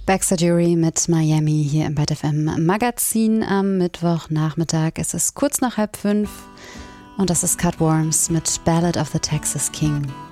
Baxter Dury mit Miami hier im Byte FM Magazin am Mittwochnachmittag. Es ist kurz nach 4:30 und das ist Cutworms mit Ballad of the Texas King.